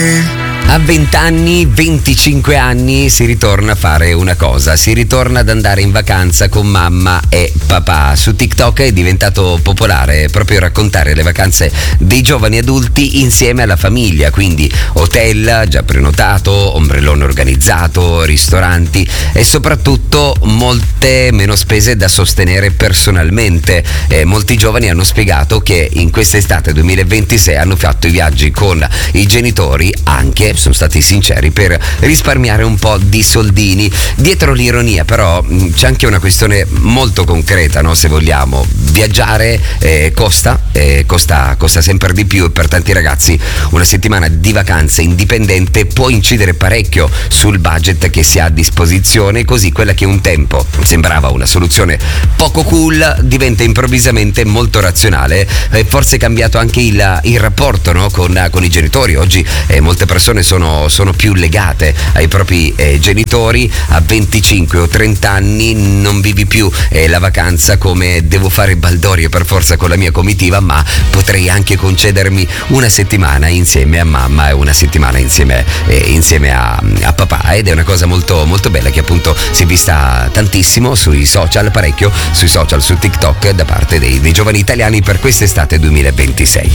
A 20 anni, 25 anni si ritorna a fare una cosa, si ritorna ad andare in vacanza con mamma e papà. Su TikTok è diventato popolare proprio raccontare le vacanze dei giovani adulti insieme alla famiglia, quindi hotel già prenotato, ombrellone organizzato, ristoranti e soprattutto molte meno spese da sostenere personalmente. Molti giovani hanno spiegato che in quest'estate 2026 hanno fatto i viaggi con i genitori anche, sono stati sinceri, per risparmiare un po' di soldini. Dietro l'ironia però c'è anche una questione molto concreta, no? Se vogliamo viaggiare costa sempre di più, e per tanti ragazzi una settimana di vacanze indipendente può incidere parecchio sul budget che si ha a disposizione, così quella che un tempo sembrava una soluzione poco cool diventa improvvisamente molto razionale. Forse è cambiato anche il rapporto, no? con i genitori. Oggi molte persone sono più legate ai propri genitori. A 25 o 30 anni non vivi più la vacanza come devo fare baldorie per forza con la mia comitiva, ma potrei anche concedermi una settimana insieme a mamma e una settimana insieme a papà, ed è una cosa molto, molto bella che appunto si è vista tantissimo sui social, parecchio sui social, su TikTok, da parte dei giovani italiani per quest'estate 2026.